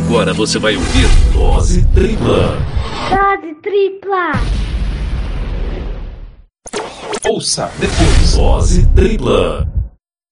Agora você vai ouvir Dose Tripla. Dose Tripla. Ouça depois. Dose Tripla.